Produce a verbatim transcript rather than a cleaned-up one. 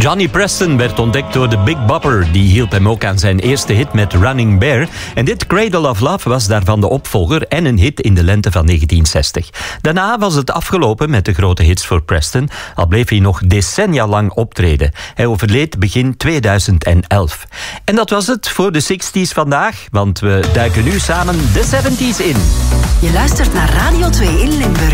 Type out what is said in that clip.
Johnny Preston werd ontdekt door de Big Bopper. Die hielp hem ook aan zijn eerste hit met Running Bear. En dit Cradle of Love was daarvan de opvolger en een hit in de lente van negentien zestig. Daarna was het afgelopen met de grote hits voor Preston, al bleef hij nog decennia lang optreden. Hij overleed begin tweeduizend elf. En dat was het voor de zestig's vandaag, want we duiken nu samen de zeventig's in. Je luistert naar Radio twee in Limburg.